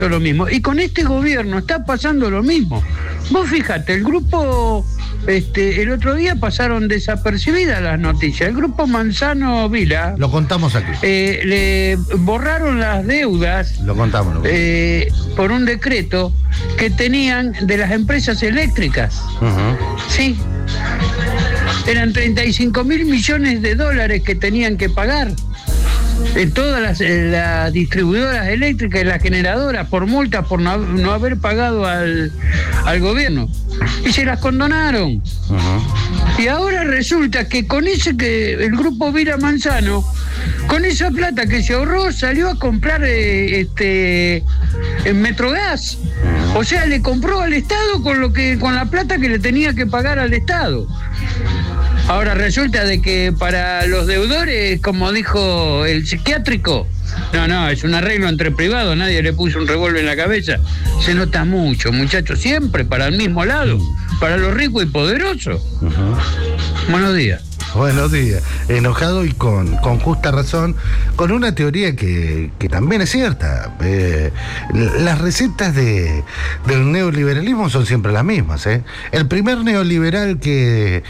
lo mismo. Y con este gobierno está pasando lo mismo. Vos fíjate, el grupo, el otro día pasaron desapercibidas las noticias. El grupo Manzano Vila. Lo contamos aquí. Le borraron las deudas. Lo contamos. Por un decreto que tenían de las empresas eléctricas. Sí. Eran 35.000 millones de dólares que tenían que pagar en todas las distribuidoras eléctricas y las generadoras por multas por no haber pagado al gobierno. Y se las condonaron. Y ahora resulta que con el grupo Vila Manzano, con esa plata que se ahorró, salió a comprar en Metrogas. O sea, le compró al Estado con la plata que le tenía que pagar al Estado. Ahora resulta de que para los deudores, como dijo el psiquiátrico, no, es un arreglo entre privados, nadie le puso un revólver en la cabeza. Se nota mucho, muchachos, siempre para el mismo lado, para los ricos y poderosos. Buenos días. Buenos días. Enojado y con justa razón, con una teoría que también es cierta. Las recetas del neoliberalismo son siempre las mismas. El primer neoliberal que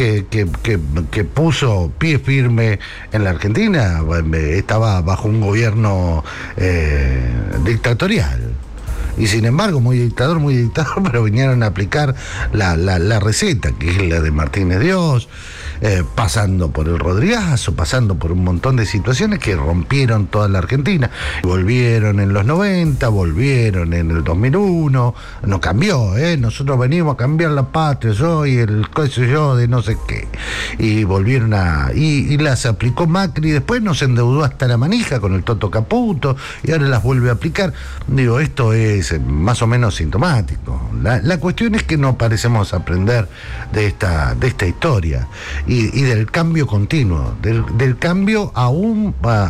puso pie firme en la Argentina estaba bajo un gobierno dictatorial. Y sin embargo, muy dictador, pero vinieron a aplicar la receta, que es la de Martínez Dios, pasando por el Rodrigazo, pasando por un montón de situaciones que rompieron toda la Argentina. Volvieron en los 90, volvieron en el 2001, no cambió, nosotros venimos a cambiar la patria, soy el qué sé yo de no sé qué. Y volvieron y las aplicó Macri, después nos endeudó hasta la manija con el Toto Caputo, y ahora las vuelve a aplicar. Digo, esto es más o menos sintomático. La cuestión es que no parecemos aprender de esta historia y del cambio continuo, del cambio aún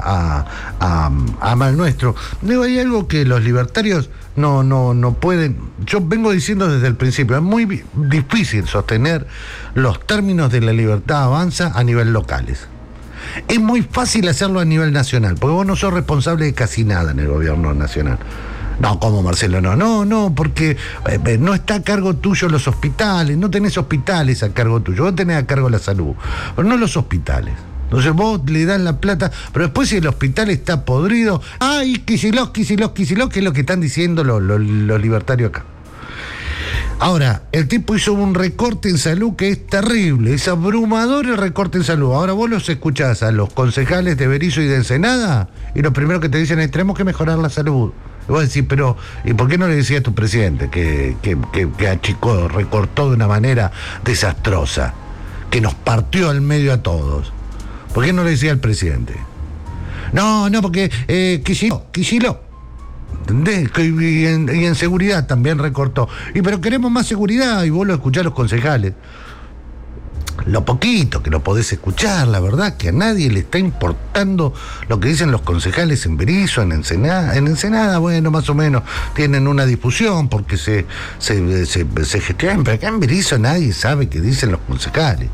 a mal nuestro. Digo, hay algo que los libertarios no pueden. Yo vengo diciendo desde el principio, es muy difícil sostener los términos de la libertad avanza a nivel locales. Es muy fácil hacerlo a nivel nacional, porque vos no sos responsable de casi nada en el gobierno nacional. No, como Marcelo, no, porque no está a cargo tuyo los hospitales, no tenés hospitales a cargo tuyo, vos tenés a cargo la salud, pero no los hospitales. Entonces vos le das la plata, pero después si el hospital está podrido, ¡ay, Kicillof! Que es lo que están diciendo los libertarios acá. Ahora, el tipo hizo un recorte en salud que es terrible, es abrumador el recorte en salud. Ahora vos los escuchás a los concejales de Berisso y de Ensenada, y lo primero que te dicen es, tenemos que mejorar la salud. Y vos decís, pero ¿y por qué no le decía a tu presidente que achicó, recortó de una manera desastrosa, que nos partió al medio a todos? ¿Por qué no le decía al presidente? No, porque Kicillof. ¿Entendés? Y en seguridad también recortó. Pero queremos más seguridad, y vos lo escuchás a los concejales. Lo poquito que lo podés escuchar, la verdad que a nadie le está importando lo que dicen los concejales en Berisso, en Ensenada. En Ensenada, bueno, más o menos tienen una difusión porque se gestionan, pero acá en Berisso nadie sabe qué dicen los concejales.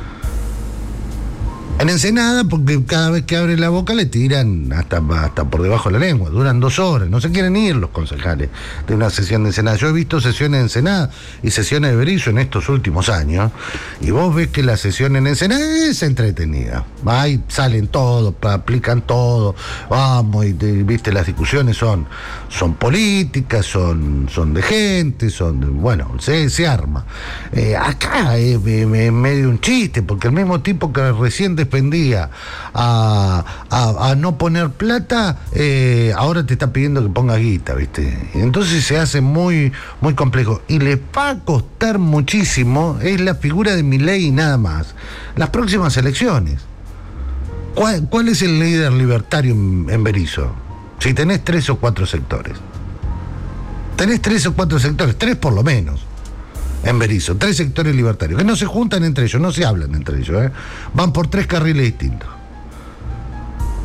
En Ensenada, porque cada vez que abre la boca le tiran hasta por debajo de la lengua, duran 2 horas, no se quieren ir los concejales de una sesión de Ensenada. Yo he visto sesiones de Ensenada y sesiones de Berisso en estos últimos años, y vos ves que la sesión en Ensenada es entretenida. Ahí salen todos, aplican todo, vamos, y viste, las discusiones son políticas, son de gente, bueno, se arma. Acá es medio un chiste, porque el mismo tipo que recién defendía a no poner plata, ahora te está pidiendo que ponga guita, ¿viste? Entonces se hace muy, muy complejo. Y le va a costar muchísimo, es la figura de Milei y nada más. Las próximas elecciones. ¿Cuál es el líder libertario en Berisso? Si tenés 3 o 4 sectores. Tenés 3 o 4 sectores, 3 por lo menos. En Berisso, 3 sectores libertarios, que no se juntan entre ellos, no se hablan entre ellos, van por 3 carriles distintos.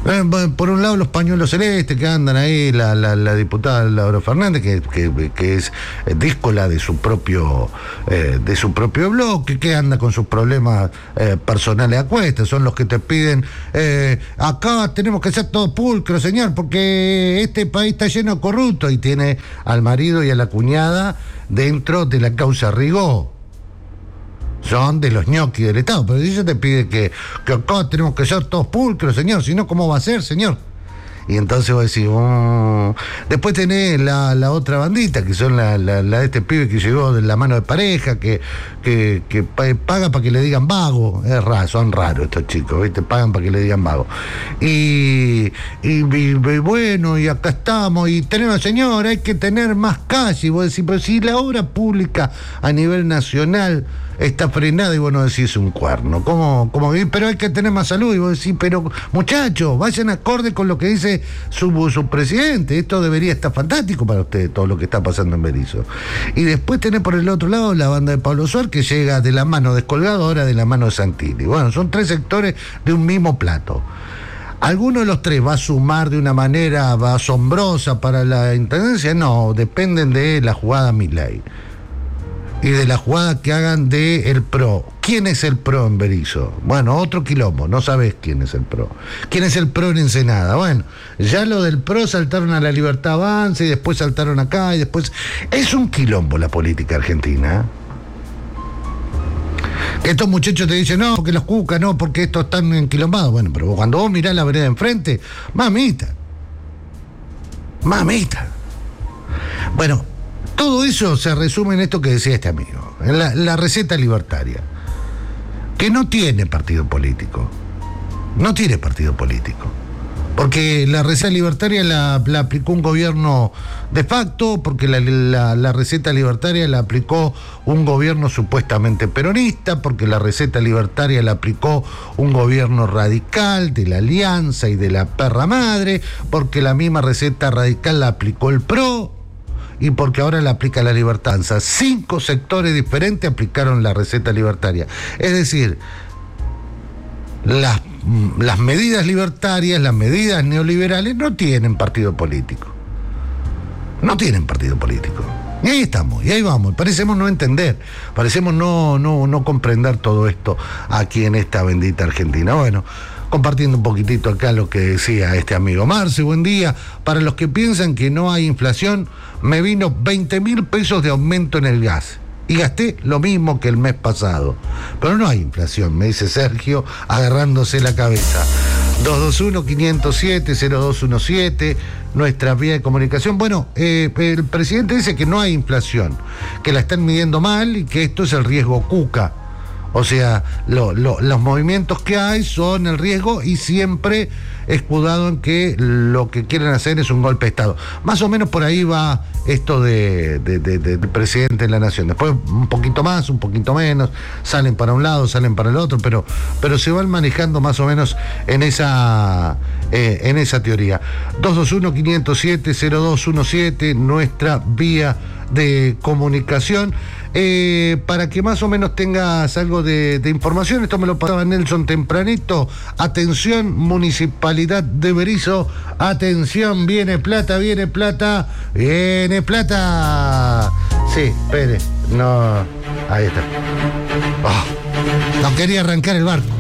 Por un lado los pañuelos celestes que andan ahí, la diputada Laura Fernández, que es díscola de su propio bloque, que anda con sus problemas personales a cuestas, son los que te piden, acá tenemos que ser todo pulcro, señor, porque este país está lleno de corruptos, y tiene al marido y a la cuñada dentro de la causa Rigó. Son de los ñoquis del Estado, pero ella te pide que acá tenemos que ser todos pulcros, señor, si no, ¿cómo va a ser, señor? Y entonces vos decís, después tenés la otra bandita, que son la de este pibe que llegó de la mano de pareja, que paga para que le digan vago. Es raro, son raros estos chicos, ¿viste? Pagan para que le digan vago. Y bueno, y acá estamos, y tenemos, señor, hay que tener más calle. Y vos decís, pero si la obra pública a nivel nacional está frenada, y vos no decís un cuerno. ¿Cómo? Pero hay que tener más salud. Y vos decís, pero muchachos, vayan acorde con lo que dice su presidente. Esto debería estar fantástico para ustedes, todo lo que está pasando en Berisso. Y después tenés por el otro lado la banda de Pablo Suárez, que llega de la mano Descolgado, ahora de la mano de Santilli. Bueno, son tres sectores de un mismo plato. ¿Alguno de los tres va a sumar de una manera asombrosa para la intendencia? No, dependen de la jugada Milei y de la jugada que hagan de el PRO. ¿Quién es el PRO en Berisso? Bueno, otro quilombo, no sabés quién es el PRO. ¿Quién es el PRO en Ensenada? Bueno, ya lo del PRO saltaron a la Libertad Avanza, y después saltaron acá, y después... Es un quilombo la política argentina. Que estos muchachos te dicen, no, porque los cucas, no, porque estos están enquilombados. Bueno, pero cuando vos mirás la vereda enfrente, mamita. Bueno, todo eso se resume en esto que decía este amigo, en la receta libertaria, que no tiene partido político. No tiene partido político. Porque la receta libertaria la aplicó un gobierno de facto, porque la receta libertaria la aplicó un gobierno supuestamente peronista, porque la receta libertaria la aplicó un gobierno radical de la Alianza y de la perra madre, porque la misma receta radical la aplicó el PRO, y porque ahora la aplica la Libertad Avanza. 5 sectores diferentes aplicaron la receta libertaria. Es decir, las medidas libertarias, las medidas neoliberales no tienen partido político. No tienen partido político. Y ahí estamos, y ahí vamos. Parecemos no entender, parecemos no comprender todo esto aquí en esta bendita Argentina. Bueno, compartiendo un poquitito acá lo que decía este amigo. Marce, buen día. Para los que piensan que no hay inflación, me vino 20.000 pesos de aumento en el gas. Y gasté lo mismo que el mes pasado. Pero no hay inflación, me dice Sergio, agarrándose la cabeza. 221-507-0217, nuestra vía de comunicación. Bueno, el presidente dice que no hay inflación, que la están midiendo mal y que esto es el riesgo Cuca. O sea, los movimientos que hay son el riesgo, y siempre escudado en que lo que quieren hacer es un golpe de Estado. Más o menos por ahí va esto del presidente de la nación. Después un poquito más, un poquito menos, salen para un lado, salen para el otro, pero se van manejando más o menos en esa teoría. 221-507-0217, nuestra vía de comunicación. Para que más o menos tengas algo de información, esto me lo pasaba Nelson tempranito. Atención, Municipalidad de Berisso, atención, viene plata. Sí, espere, no, ahí está. No quería arrancar el barco.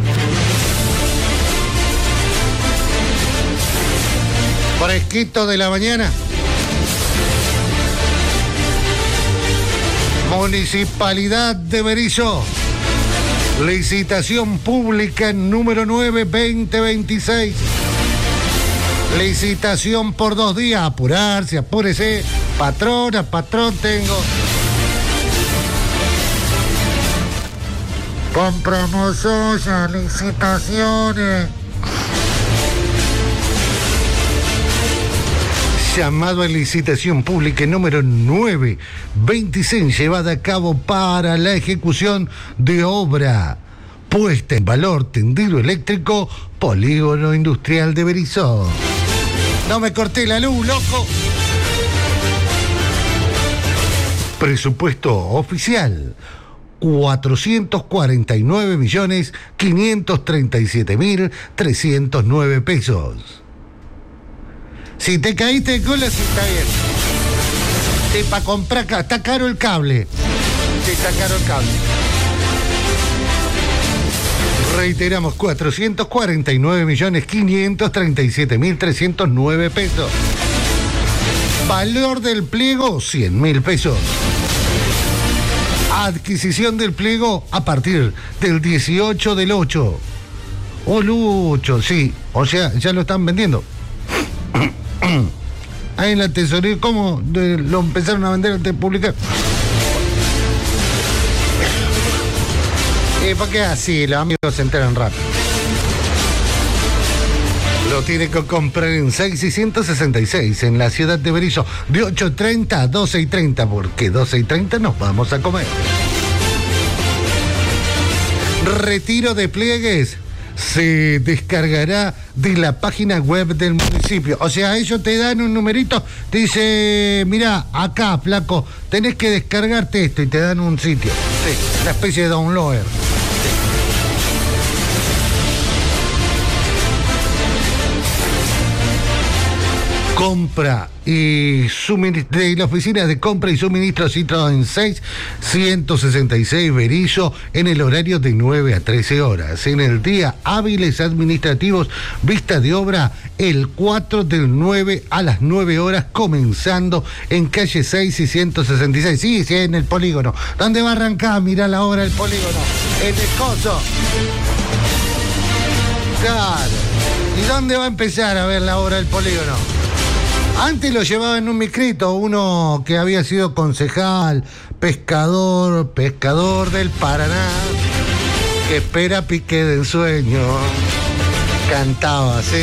Fresquito de la mañana. Municipalidad de Berisso, licitación pública número 9 2026. Licitación por 2 días. Apurarse, apúrese. Patrón, tengo. Compramos ollas, licitaciones. Llamado a licitación pública número 926, llevada a cabo para la ejecución de obra. Puesta en valor tendido eléctrico, Polígono Industrial de Berisso. No me corté la luz, loco. Presupuesto oficial, 449.537.309 pesos. Si te caíste de cola, sí está bien. Sí, para comprar, está caro el cable. Sí, está caro el cable. Reiteramos, 449.537.309 pesos. Valor del pliego, 100.000 pesos. Adquisición del pliego a partir del 18 del 8. Oh, Lucho, sí. O sea, ya lo están vendiendo. Ahí en la tesorería, ¿cómo lo empezaron a vender antes de publicar? ¿Por qué así? Los amigos se enteran rápido. Lo tiene que comprar en 6 y 166 en la ciudad de Berisso, de 8:30 a 12:30, porque 12:30 nos vamos a comer. Retiro de pliegues se descargará de la página web del municipio. O sea, ellos te dan un numerito, te dice, mirá, acá, flaco, tenés que descargarte esto, y te dan un sitio. Sí, una especie de downloader. Compra y suministro de la oficina de compra y suministro situada en 666 Berisso, en el horario de 9 a 13 horas. En el día hábiles administrativos, vista de obra el 4 del 9 a las 9 horas, comenzando en calle 6 y 166. Sí, sí, en el polígono. ¿Dónde va a arrancar? Mirá la obra del polígono. En el coso. Claro. ¿Y dónde va a empezar a ver la obra del polígono? Antes lo llevaba en un micrito, uno que había sido concejal, pescador del Paraná, que espera pique del sueño. Cantaba así.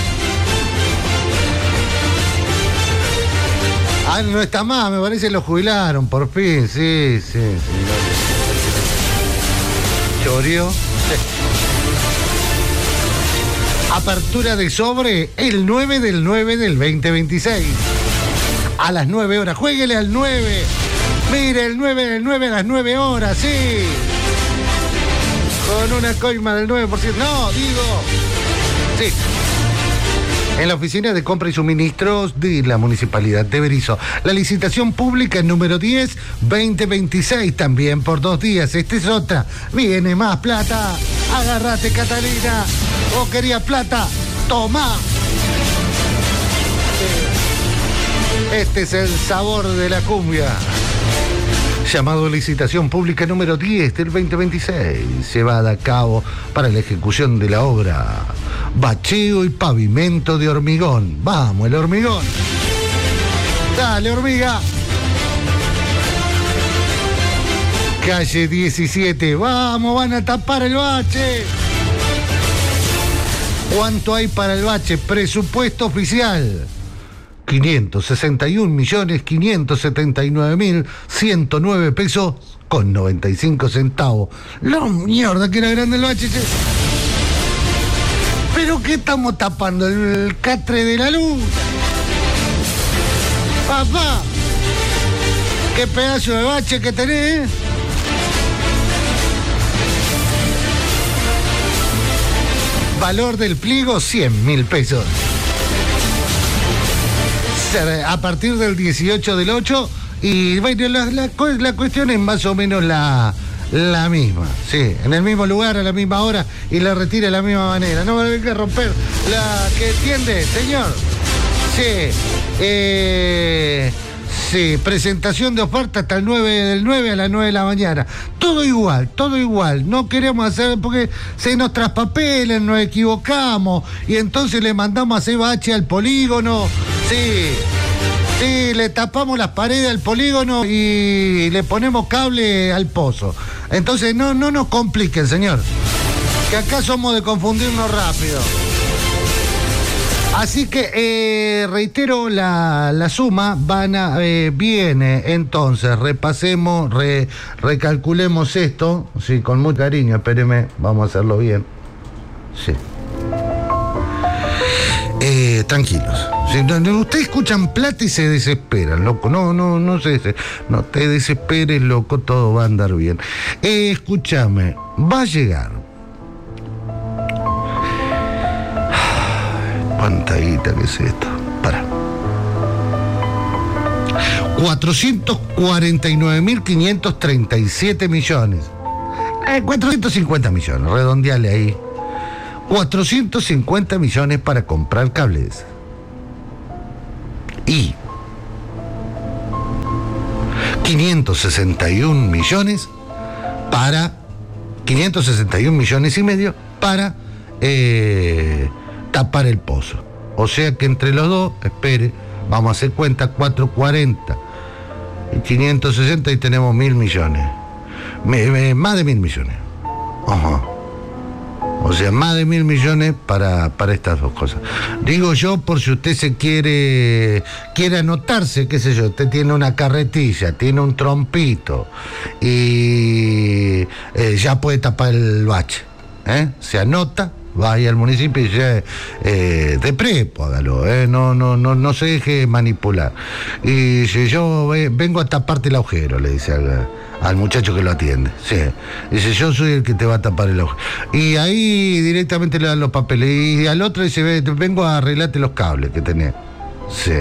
Ah, no está más, me parece lo jubilaron, por fin, sí. Choreó. Sí. Apertura de sobre el 9 del 9 del 2026. A las 9 horas. Juéguele al 9. Mire, el 9 del 9 a las 9 horas, sí. Con una coima del 9%. No, digo. Sí. En la oficina de compra y suministros de la Municipalidad de Berisso. La licitación pública número 10-2026, también por 2 días. Esta es otra. Viene más plata. Agárrate, Catalina. ¿Vos querías plata? ¡Tomá! Este es el sabor de la cumbia. Llamado licitación pública número 10 del 2026, llevada a cabo para la ejecución de la obra bacheo y pavimento de hormigón. ¡Vamos, el hormigón! ¡Dale, hormiga! Calle 17, ¡vamos, van a tapar el bache! ¿Cuánto hay para el bache? Presupuesto oficial: 561.579.109 pesos con 95 centavos. La mierda que era grande el bache. ¿Pero qué estamos tapando? ¿El catre de la luz? Papá, qué pedazo de bache que tenés. Valor del pliego, 100.000 pesos. A partir del 18 del 8, y bueno, la cuestión es más o menos la misma, sí, en el mismo lugar, a la misma hora, y la retira de la misma manera. No va a haber que romper la que entiende, señor. Sí, presentación de oferta hasta el 9 del 9 a las 9 de la mañana. Todo igual. No queremos hacer porque se nos traspapelen, nos equivocamos y entonces le mandamos a hacer bache al polígono. Sí, le tapamos las paredes al polígono y le ponemos cable al pozo. Entonces no nos compliquen, señor, que acá somos de confundirnos rápido. Así que reitero la suma, viene, entonces repasemos, recalculemos esto, sí, con mucho cariño, espéreme, vamos a hacerlo bien. Sí. Tranquilos. Si ustedes escuchan plata y se desesperan, loco. No te desesperes, loco, todo va a andar bien. Escúchame, va a llegar. ¿Cuánta guita que es esto? Para. 449.537 millones. 450 millones, redondeale ahí. 450 millones para comprar cables. Y 561 millones y medio para tapar el pozo. O sea que entre los dos, espere, vamos a hacer cuenta, 440 y 560 y tenemos 1.000 millones. Más de 1.000 millones. Ajá. O sea, más de 1.000 millones para estas dos cosas. Digo yo, por si usted se quiere anotarse, qué sé yo, usted tiene una carretilla, tiene un trompito y ya puede tapar el bache. Se anota, vaya al municipio y dice, de prepo, hágalo, no se deje manipular. Y si yo vengo a taparte el agujero, le dice al muchacho que lo atiende. Sí. Dice, yo soy el que te va a tapar el agujero. Y ahí directamente le dan los papeles. Y al otro dice, vengo a arreglarte los cables que tenés. Sí.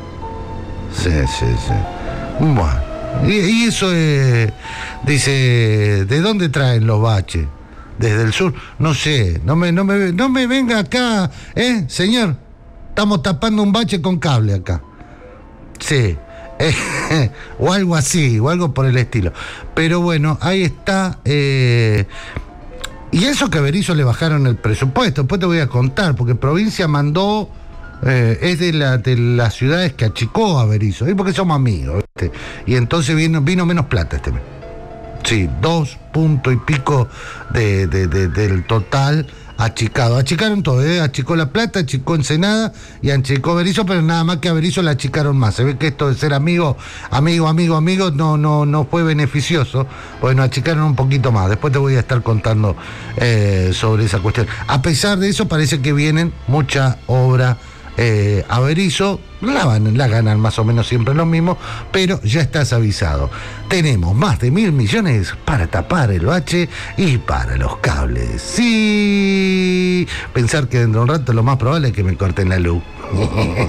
Bueno. Y eso es, dice, ¿de dónde traen los baches? Desde el sur, no sé, no me venga acá, señor, estamos tapando un bache con cable acá. Sí, o algo así, o algo por el estilo. Pero bueno, ahí está. Y eso que a Berisso le bajaron el presupuesto, después te voy a contar, porque provincia mandó, es de las ciudades que achicó a Berisso, porque somos amigos, ¿viste? Y entonces vino menos plata este mes. Sí, 2 puntos y pico del total achicado. Achicaron todo, achicó La Plata, achicó Ensenada y achicó Berisso, pero nada más que a Berisso la achicaron más. Se ve que esto de ser amigo no fue beneficioso, porque nos achicaron un poquito más. Después te voy a estar contando sobre esa cuestión. A pesar de eso, parece que vienen mucha obra a Berisso, la ganan más o menos siempre lo mismo, pero ya estás avisado. Tenemos más de 1.000 millones para tapar el bache y para los cables. Sí, pensar que dentro de un rato lo más probable es que me corten la luz.